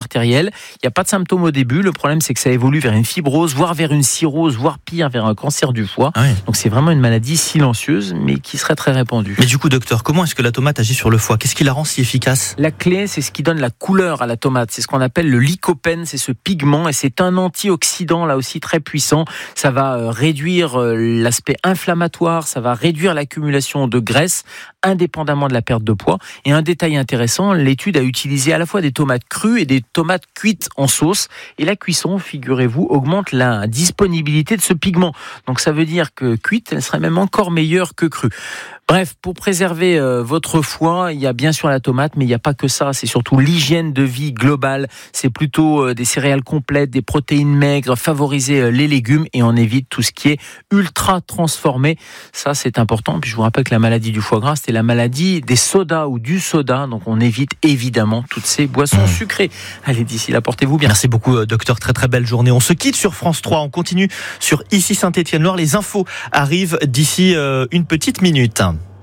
artérielle. Il n'y a pas de symptômes au début. Le problème, c'est que ça évolue vers une fibrose, voire vers une cirrhose, voire pire, vers un cancer du foie. Ah oui. Donc c'est vraiment une maladie silencieuse, mais qui serait très répandue. Mais du coup, docteur, comment est-ce que la tomate agit sur le foie ? Qu'est-ce qui la rend si efficace ? La clé, c'est ce qui donne la couleur à la tomate. C'est ce qu'on appelle le lycopène, c'est ce pigment, et c'est un antioxydant là aussi très puissant. Ça va réduire l'aspect inflammatoire, ça va réduire l'accumulation de graisse, indépendamment de la perte de poids. Et un détail intéressant, l'étude a utilisé à la fois des tomates crues et des tomates cuites en sauce. Et la cuisson, figurez-vous, augmente la disponibilité de ce pigment. Donc ça veut dire que cuite, elle serait même encore meilleure que crue. Bref, pour préserver votre foie, il y a bien sûr la tomate, mais il n'y a pas que ça. C'est surtout l'hygiène de vie globale. C'est plutôt des céréales complètes, des protéines maigres, favoriser les légumes et on évite tout ce qui est ultra transformé. Ça, c'est important. Puis je vous rappelle que la maladie du foie gras, c'est la maladie des sodas ou du soda. Donc on évite évidemment toutes ces boissons sucrées. Allez, d'ici là, portez-vous bien. Merci beaucoup, docteur. Très très belle journée. On se quitte sur France 3. On continue sur Ici Saint-Étienne-Loire. Les infos arrivent d'ici une petite minute.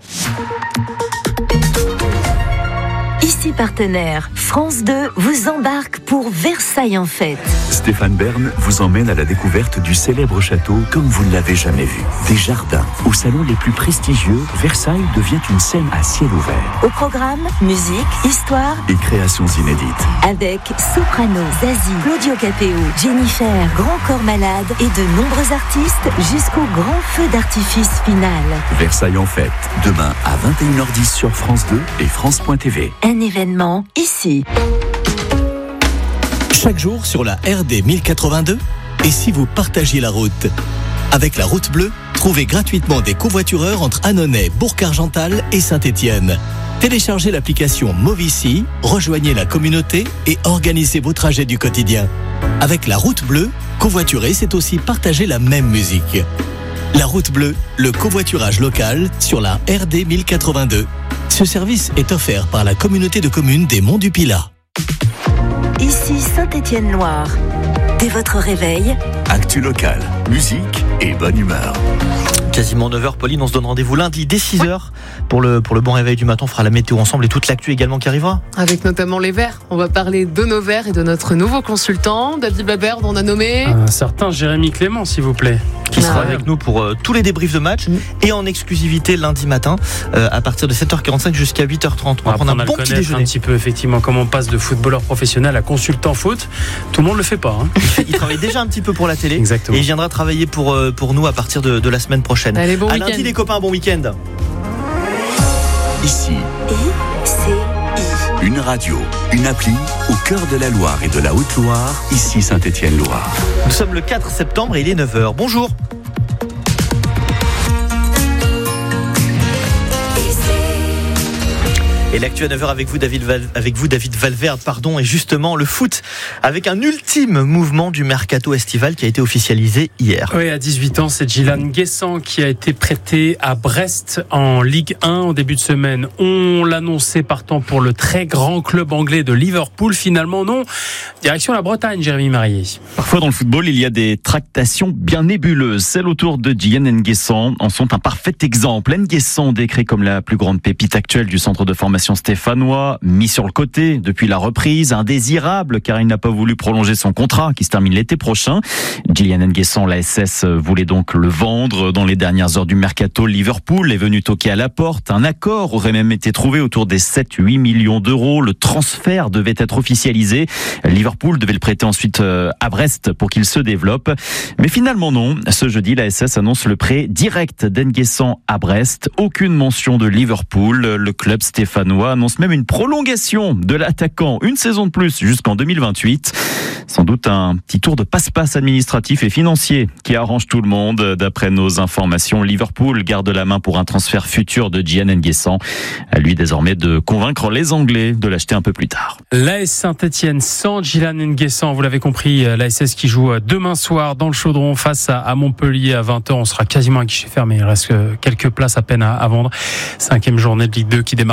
Ici partenaire, France 2 vous embarque pour Versailles en fête. Stéphane Bern vous emmène à la découverte du célèbre château comme vous ne l'avez jamais vu. Des jardins aux salons les plus prestigieux, Versailles devient une scène à ciel ouvert. Au programme, musique, histoire et créations inédites. Avec Soprano, Zazie, Claudio Capéo, Jennifer, Grand Corps Malade et de nombreux artistes jusqu'au grand feu d'artifice final. Versailles en fête, demain à 21h10 sur France 2 et France.tv. Un événement ici. Chaque jour sur la RD 1082, et si vous partagiez la route ? Avec la route bleue, trouvez gratuitement des covoitureurs entre Annonay, Bourg-Argental et Saint-Étienne. Téléchargez l'application Movici, rejoignez la communauté et organisez vos trajets du quotidien. Avec la route bleue, covoiturer, c'est aussi partager la même musique. La route bleue, le covoiturage local sur la RD 1082. Ce service est offert par la communauté de communes des Monts du Pilat. Ici Saint-Étienne-Loire. Dès votre réveil, actu locale, musique et bonne humeur. Quasiment 9h, Pauline, on se donne rendez-vous lundi dès 6h pour le bon réveil du matin. On fera la météo ensemble et toute l'actu également qui arrivera. Avec notamment les verts. On va parler de nos verts et de notre nouveau consultant, David Babert, dont on a nommé... Un certain Jérémy Clément, s'il vous plaît. Qui sera avec nous pour tous les débriefs de match et en exclusivité lundi matin à partir de 7h45 jusqu'à 8h30. On va prendre un bon petit déjeuner. Un petit peu effectivement comment on passe de footballeur professionnel à consultant foot. Tout le monde le fait pas. Hein. Il travaille déjà un petit peu pour la télé. Exactement. Et il viendra travailler pour nous à partir de la semaine prochaine. Allez, bon à week-end. Lundi les copains, bon week-end. Ici, une radio, une appli au cœur de la Loire et de la Haute-Loire, ici Saint-Étienne-Loire. Nous sommes le 4 septembre et il est 9h. Bonjour. Et l'actu à 9h avec vous, David Valverde, et justement le foot avec un ultime mouvement du mercato estival qui a été officialisé hier. Oui, à 18 ans, c'est Djilan Guessant qui a été prêté à Brest en Ligue 1 au début de semaine. On l'annonçait partant pour le très grand club anglais de Liverpool. Finalement, non. Direction la Bretagne, Jérémy Marié. Parfois dans le football, il y a des tractations bien nébuleuses. Celles autour de Djilan Nguessan en sont un parfait exemple. Nguessan, décrit comme la plus grande pépite actuelle du centre de formation stéphanois, mis sur le côté depuis la reprise, indésirable car il n'a pas voulu prolonger son contrat qui se termine l'été prochain. Djilan Nguessan, la SS voulait donc le vendre. Dans les dernières heures du mercato, Liverpool est venu toquer à la porte. Un accord aurait même été trouvé autour des 7-8 millions d'euros. Le transfert devait être officialisé. Liverpool devait le prêter ensuite à Brest pour qu'il se développe. Mais finalement non. Ce jeudi, la SS annonce le prêt direct d'Nguessan à Brest. Aucune mention de Liverpool. Le club stéphanois annonce même une prolongation de l'attaquant, une saison de plus jusqu'en 2028. Sans doute un petit tour de passe-passe administratif et financier qui arrange tout le monde. D'après nos informations, Liverpool garde la main pour un transfert futur de Djilan Nguessan. À lui désormais de convaincre les Anglais de l'acheter un peu plus tard. L'AS Saint-Étienne sans Djilan Nguessan, vous l'avez compris, l'ASS qui joue demain soir dans le Chaudron face à Montpellier à 20h. On sera quasiment à guichet fermé. Il reste quelques places à peine à vendre. 5e journée de Ligue 2 qui démarre ce soir.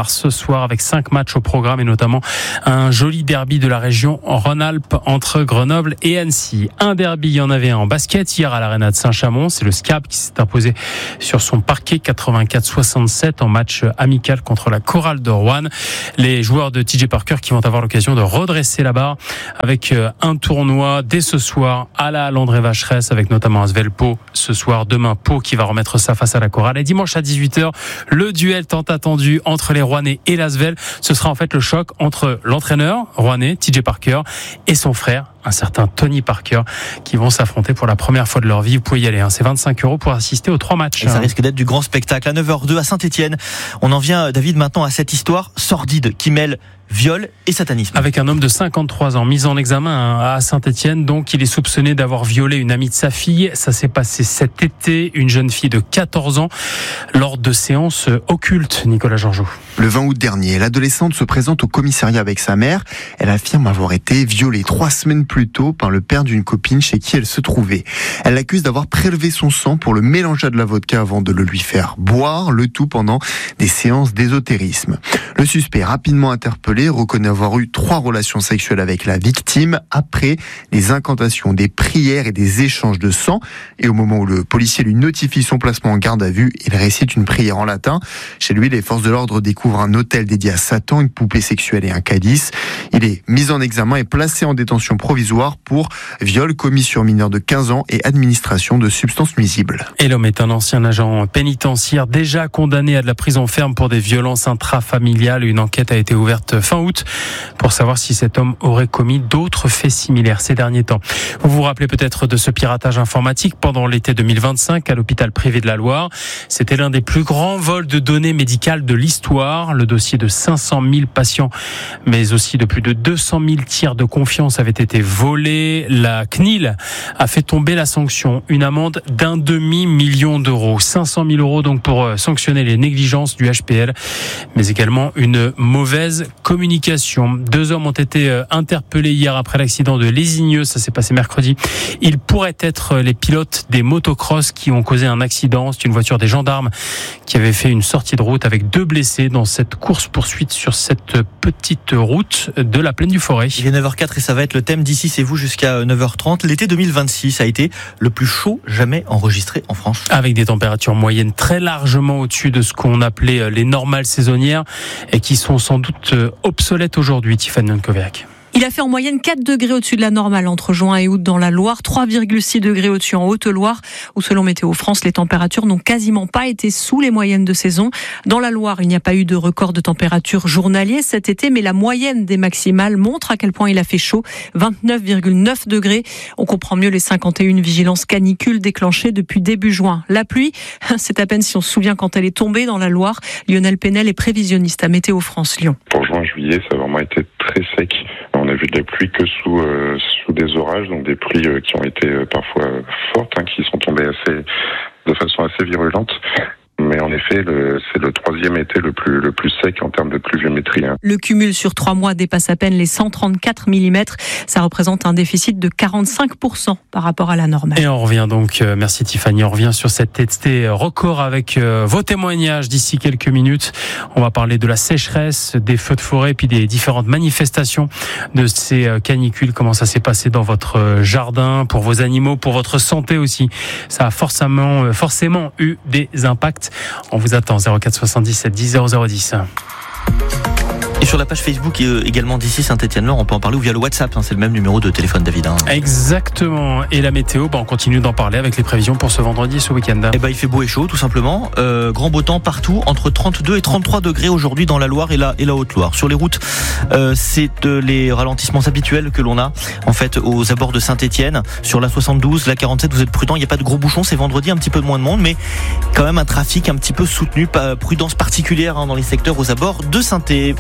soir avec 5 matchs au programme et notamment un joli derby de la région Rhône-Alpes entre Grenoble et Annecy. Un derby, il y en avait un en basket hier à l'Arena de Saint-Chamond. C'est le SCAP qui s'est imposé sur son parquet 84-67 en match amical contre la Chorale de Roanne. Les joueurs de TJ Parker qui vont avoir l'occasion de redresser la barre avec un tournoi dès ce soir à la Landré Vacheresse avec notamment Asvel Pau ce soir. Demain, Pau qui va remettre ça face à la Chorale. Et dimanche à 18h, le duel tant attendu entre les Rouennais et l'Asvel. Ce sera en fait le choc entre l'entraîneur rouennais, TJ Parker, et son frère, un certain Tony Parker, qui vont s'affronter pour la première fois de leur vie. Vous pouvez y aller, c'est 25 € pour assister aux 3 matchs. Et ça risque d'être du grand spectacle. À 9h02 à Saint-Étienne, on en vient, David, maintenant à cette histoire sordide qui mêle viol et satanisme. Avec un homme de 53 ans mis en examen à Saint-Étienne, donc il est soupçonné d'avoir violé une amie de sa fille. Ça s'est passé cet été, une jeune fille de 14 ans, lors de séances occultes. Nicolas Georgeot. Le 20 août dernier, l'adolescente se présente au commissariat avec sa mère. Elle affirme avoir été violée 3 semaines plus tôt par le père d'une copine chez qui elle se trouvait. Elle l'accuse d'avoir prélevé son sang pour le mélanger à de la vodka avant de le lui faire boire, le tout pendant des séances d'ésotérisme. Le suspect, rapidement interpellé, reconnaît avoir eu 3 relations sexuelles avec la victime après les incantations, des prières et des échanges de sang. Et au moment où le policier lui notifie son placement en garde à vue, il récite une prière en latin. Chez lui, les forces de l'ordre découvrent un hôtel dédié à Satan, une poupée sexuelle et un calice. Il est mis en examen et placé en détention provisoire pour viol commis sur mineur de 15 ans et administration de substances nuisibles. Et l'homme est un ancien agent pénitentiaire déjà condamné à de la prison ferme pour des violences intrafamiliales. Une enquête a été ouverte fin août pour savoir si cet homme aurait commis d'autres faits similaires ces derniers temps. Vous vous rappelez peut-être de ce piratage informatique pendant l'été 2025 à l'hôpital privé de la Loire. C'était l'un des plus grands vols de données médicales de l'histoire. Le dossier de 500 000 patients, mais aussi de plus de 200 000 tiers de confiance avait été volé. La CNIL a fait tomber la sanction, une amende d'1,5 million d'euros. 500 000 € donc pour sanctionner les négligences du HPL, mais également une mauvaise communication. 2 hommes ont été interpellés hier après l'accident de Lésigneux. Ça s'est passé mercredi. Ils pourraient être les pilotes des motocross qui ont causé un accident. C'est une voiture des gendarmes qui avait fait une sortie de route avec 2 blessés dans cette course-poursuite sur cette petite route de la plaine du Forêt. Il est 9h04 et ça va être le thème d'ici, c'est vous, jusqu'à 9h30. L'été 2026 a été le plus chaud jamais enregistré en France. Avec des températures moyennes très largement au-dessus de ce qu'on appelait les normales saisonnières et qui sont sans doute obsolètes aujourd'hui, Tiffany Nkoviak. Il a fait en moyenne 4 degrés au-dessus de la normale entre juin et août dans la Loire, 3,6 degrés au-dessus en Haute-Loire, où selon Météo France, les températures n'ont quasiment pas été sous les moyennes de saison. Dans la Loire, il n'y a pas eu de record de température journalier cet été, mais la moyenne des maximales montre à quel point il a fait chaud, 29,9 degrés. On comprend mieux les 51 vigilances canicules déclenchées depuis début juin. La pluie, c'est à peine si on se souvient quand elle est tombée dans la Loire. Lionel Penel est prévisionniste à Météo France Lyon. Pour juin-juillet, ça a vraiment été très sec. On a vu de la pluie que sous des orages, donc des pluies qui ont été parfois fortes, qui sont tombées de façon assez virulente. Mais en effet, c'est le 3e été le plus sec en termes de pluviométrie. Le cumul sur 3 mois dépasse à peine les 134 mm. Ça représente un déficit de 45% par rapport à la normale. Et on revient donc, merci Tiffany, on revient sur cet été record avec vos témoignages d'ici quelques minutes. On va parler de la sécheresse, des feux de forêt, puis des différentes manifestations de ces canicules. Comment ça s'est passé dans votre jardin, pour vos animaux, pour votre santé aussi. Ça a forcément eu des impacts. On vous attend 04 77 10 0010. Et sur la page Facebook également d'ici Saint-Étienne-Loire, on peut en parler ou via le WhatsApp, c'est le même numéro de téléphone, David. Exactement. Et la météo, on continue d'en parler avec les prévisions pour ce vendredi et ce week-end. Il fait beau et chaud tout simplement. Grand beau temps partout, entre 32 et 33 degrés aujourd'hui dans la Loire et la Haute-Loire. Sur les routes, c'est les ralentissements habituels que l'on a en fait aux abords de Saint-Étienne. Sur la 72, la 47, vous êtes prudents, il n'y a pas de gros bouchons, c'est vendredi, un petit peu moins de monde, mais quand même un trafic un petit peu soutenu, prudence particulière dans les secteurs aux abords de Saint-Étienne.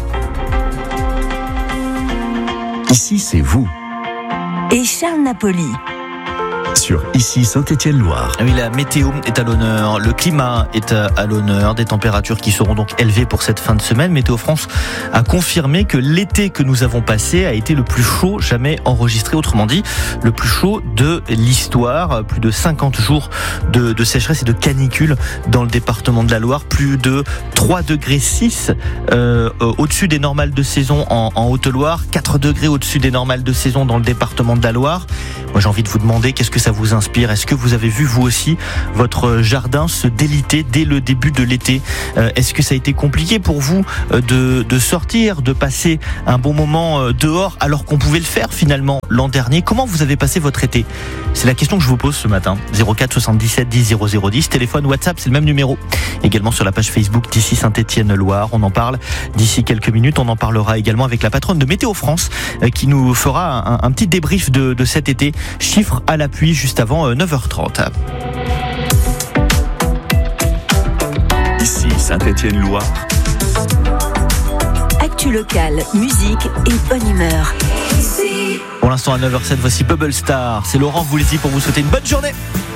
Ici, c'est vous. Et Charles Napoli. sur Ici Saint-Étienne-Loire. Oui, la météo est à l'honneur, le climat est à l'honneur, des températures qui seront donc élevées pour cette fin de semaine. Météo France a confirmé que l'été que nous avons passé a été le plus chaud jamais enregistré, autrement dit, le plus chaud de l'histoire. Plus de 50 jours de sécheresse et de canicule dans le département de la Loire, plus de 3,6 degrés au-dessus des normales de saison en Haute-Loire, 4 degrés au-dessus des normales de saison dans le département de la Loire. Moi, j'ai envie de vous demander qu'est-ce que ça vous inspire. Est-ce que vous avez vu, vous aussi, votre jardin se déliter dès le début de l'été ? Est-ce que ça a été compliqué pour vous de sortir, de passer un bon moment dehors alors qu'on pouvait le faire finalement l'an dernier ? Comment vous avez passé votre été ? C'est la question que je vous pose ce matin. 04 77 10 0010, téléphone, WhatsApp, c'est le même numéro. Également sur la page Facebook d'Ici Saint-Étienne-Loire. On en parle d'ici quelques minutes. On en parlera également avec la patronne de Météo France qui nous fera un petit débrief de cet été. Chiffres à l'appui juste avant 9h30. Ici Saint-Étienne-Loire. Actu locale, musique et bonne humeur. Pour l'instant à 9h07, voici Bubble Star. C'est Laurent Voulzy pour vous souhaiter une bonne journée.